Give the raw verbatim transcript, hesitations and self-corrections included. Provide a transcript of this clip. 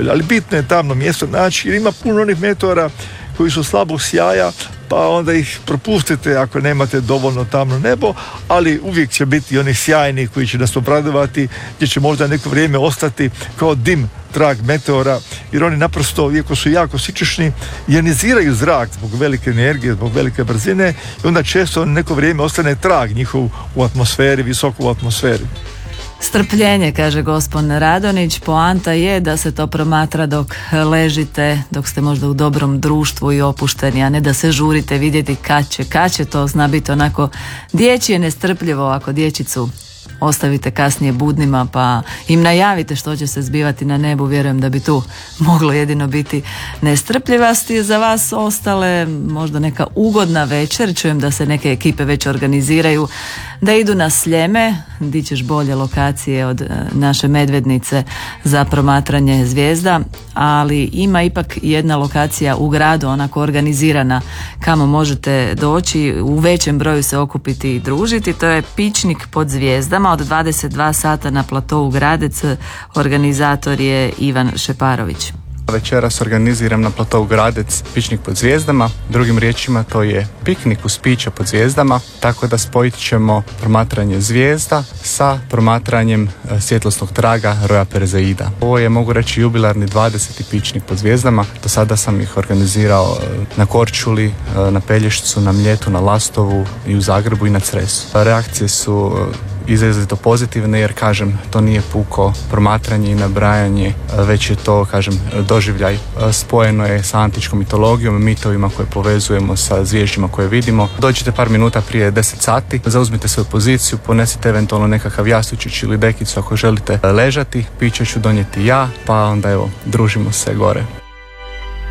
nebelja. Ali bitno je tamno mjesto naći, jer ima puno onih meteora koji su slabog sjaja, pa onda ih propustite ako nemate dovoljno tamno nebo, ali uvijek će biti onih sjajnih koji će nas obradovati, gdje će možda neko vrijeme ostati kao dim trag meteora, jer oni naprosto, iako su jako sičešni, ioniziraju zrak zbog velike energije, zbog velike brzine, i onda često neko vrijeme ostane trag njihov u atmosferi, visoko u atmosferi. Strpljenje, kaže gospon Radonić. Poanta je da se to promatra dok ležite, dok ste možda u dobrom društvu i opušteni, a ne da se žurite vidjeti kad će, kad će. To zna biti onako dječje nestrpljivo ako dječicu ostavite kasnije budnima pa im najavite što će se zbivati na nebu. Vjerujem da bi tu moglo jedino biti nestrpljivosti. Za vas ostale možda neka ugodna večer. Čujem da se neke ekipe već organiziraju da idu na Sljeme, di ćeš bolje lokacije od naše Medvednice za promatranje zvijezda, ali ima ipak jedna lokacija u gradu, onako organizirana, kamo možete doći, u većem broju se okupiti i družiti. To je pičnik pod zvijezdama od dvadeset dva sata na platou Gradec. Organizator je Ivan Šeparović. Večeras organiziram na platou Gradec pičnik pod zvijezdama. Drugim riječima to je piknik uz piće pod zvijezdama, tako da spojit ćemo promatranje zvijezda sa promatranjem svjetlosnog traga Roja Perzeida. Ovo je, mogu reći, jubilarni dvadeseti pičnik pod zvijezdama. Do sada sam ih organizirao na Korčuli, na Pelješcu, na Mljetu, na Lastovu i u Zagrebu i na Cresu. Reakcije su izrazito pozitivne, jer kažem, to nije puko promatranje i nabrajanje, već je to, kažem, doživljaj. Spojeno je sa antičkom mitologijom, mitovima koje povezujemo sa zvježđima koje vidimo. Dođite par minuta prije deset sati, zauzmite svoju poziciju, ponesite eventualno nekakav jastučić ili dekicu ako želite ležati, piće ću donijeti ja, pa onda evo, družimo se gore.